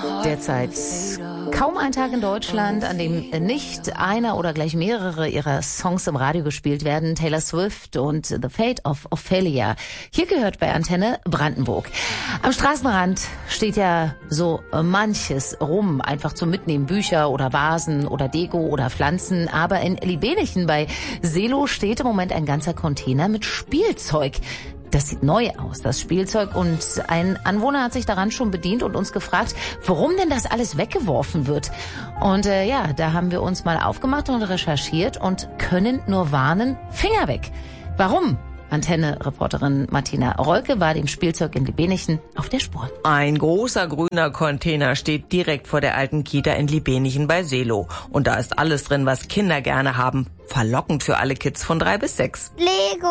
Derzeit kaum ein Tag in Deutschland, an dem nicht einer oder gleich mehrere ihrer Songs im Radio gespielt werden. Taylor Swift und The Fate of Ophelia. Hier gehört bei Antenne Brandenburg. Am Straßenrand steht ja so manches rum, einfach zum Mitnehmen. Bücher oder Vasen oder Deko oder Pflanzen. Aber in Liebenichen bei Seelow steht im Moment ein ganzer Container mit Spielzeug. Das sieht neu aus, das Spielzeug. Und ein Anwohner hat sich daran schon bedient und uns gefragt, warum denn das alles weggeworfen wird. Und da haben wir uns mal aufgemacht und recherchiert und können nur warnen, Finger weg. Warum? Antenne-Reporterin Martina Rolke war dem Spielzeug in Liebenichen auf der Spur. Ein großer grüner Container steht direkt vor der alten Kita in Liebenichen bei Seelow. Und da ist alles drin, was Kinder gerne haben. Verlockend für alle Kids von 3 bis 6. Lego,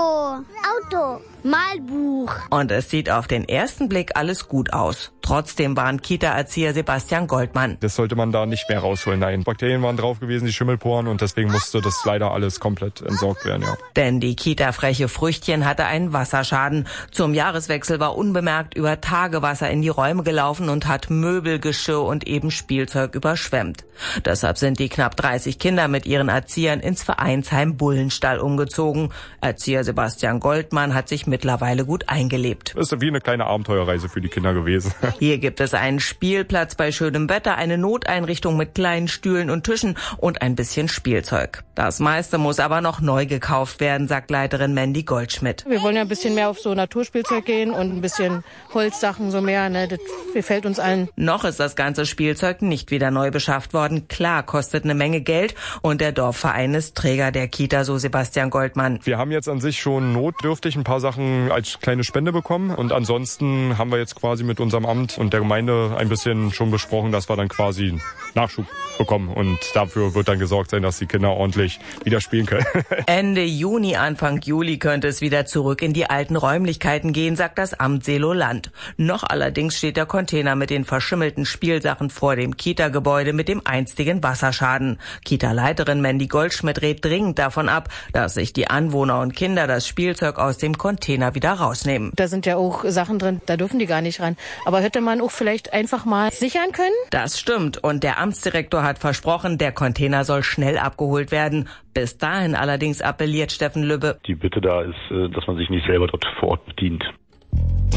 Auto, Malbuch. Und es sieht auf den ersten Blick alles gut aus. Trotzdem warnt Kita-Erzieher Sebastian Goldmann. Das sollte man da nicht mehr rausholen. Nein, Bakterien waren drauf gewesen, die Schimmelporen, und deswegen musste das leider alles komplett entsorgt werden, ja. Denn die Kita-Freche Früchtchen hatte einen Wasserschaden. Zum Jahreswechsel war unbemerkt über Tage Wasser in die Räume gelaufen und hat Möbel, Geschirr und eben Spielzeug überschwemmt. Deshalb sind die knapp 30 Kinder mit ihren Erziehern ins Vereinsheim Bullenstall umgezogen. Erzieher Sebastian Goldmann hat sich mittlerweile gut eingelebt. Das ist wie eine kleine Abenteuerreise für die Kinder gewesen. Hier gibt es einen Spielplatz bei schönem Wetter, eine Noteinrichtung mit kleinen Stühlen und Tischen und ein bisschen Spielzeug. Das meiste muss aber noch neu gekauft werden, sagt Leiterin Mandy Goldschmidt. Wir wollen ja ein bisschen mehr auf so Naturspielzeug gehen und ein bisschen Holzsachen so mehr. Ne? Das gefällt uns allen. Noch ist das ganze Spielzeug nicht wieder neu beschafft worden. Klar, kostet eine Menge Geld und der Dorfverein ist Träger der Kita, so Sebastian Goldmann. Wir haben jetzt an sich schon notdürftig ein paar Sachen als kleine Spende bekommen und ansonsten haben wir jetzt quasi mit unserem Amt und der Gemeinde ein bisschen schon besprochen, dass wir dann quasi Nachschub bekommen und dafür wird dann gesorgt sein, dass die Kinder ordentlich wieder spielen können. Ende Juni, Anfang Juli könnte es wieder zurück in die alten Räumlichkeiten gehen, sagt das Amt Seelow-Land. Noch allerdings steht der Container mit den verschimmelten Spielsachen vor dem Kita-Gebäude mit dem einstigen Wasserschaden. Kita-Leiterin Mandy Goldschmidt rät dringend davon ab, dass sich die Anwohner und Kinder das Spielzeug aus dem Container wieder rausnehmen. Da sind ja auch Sachen drin, da dürfen die gar nicht ran. Aber hätte man auch vielleicht einfach mal sichern können? Das stimmt und der Amtsdirektor hat versprochen, der Container soll schnell abgeholt werden. Bis dahin allerdings appelliert Steffen Lübbe. Die Bitte da ist, dass man sich nicht selber dort vor Ort bedient.